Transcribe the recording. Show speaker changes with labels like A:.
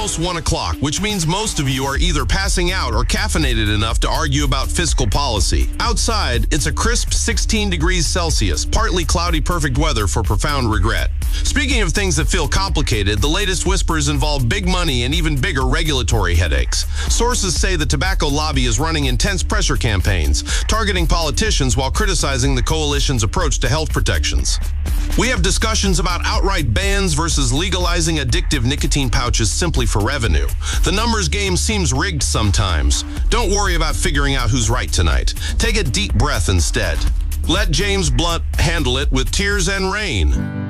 A: almost 1 o'clock, which means most of you are either passing out or caffeinated enough to argue about fiscal policy. Outside, it's a crisp 16 degrees Celsius, partly cloudy, perfect weather for profound regret. Speaking of things that feel complicated, the latest whispers involve big money and even bigger regulatory headaches. Sources say the tobacco lobby is running intense pressure campaigns, targeting politicians while criticizing the coalition's approach to health protections. We have discussions about outright bans versus legalizing addictive nicotine pouches simply for revenue. The numbers game seems rigged sometimes. Don't worry about figuring out who's right tonight. Take a deep breath instead. Let James Blunt handle it with Tears and Rain.